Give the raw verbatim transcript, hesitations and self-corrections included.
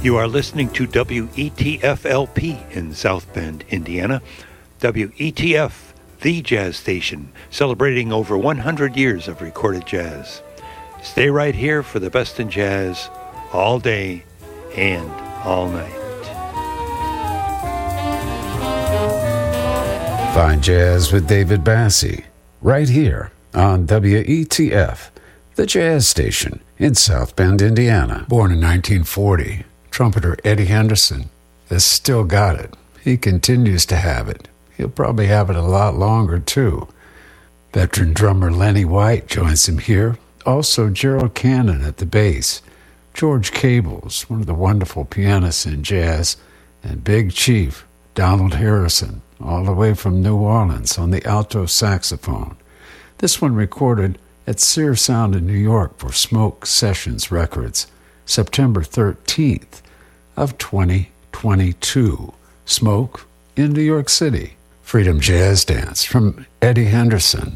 You are listening to W E T F L P in South Bend, Indiana. W E T F, the jazz station, celebrating over one hundred years of recorded jazz. Stay right here for the best in jazz, all day and all night. Fine Jazz with David Bassie, right here on W E T F, the jazz station in South Bend, Indiana. Born in nineteen forty, trumpeter Eddie Henderson has still got it. He continues to have it. He'll probably have it a lot longer, too. Veteran drummer Lenny White joins him here. Also, Gerald Cannon at the bass. George Cables, one of the wonderful pianists in jazz. And Big Chief, Donald Harrison, all the way from New Orleans on the alto saxophone. This one recorded at Sear Sound in New York for Smoke Sessions Records, September thirteenth of twenty twenty-two. Smoke in New York City. Freedom Jazz Dance from Eddie Henderson.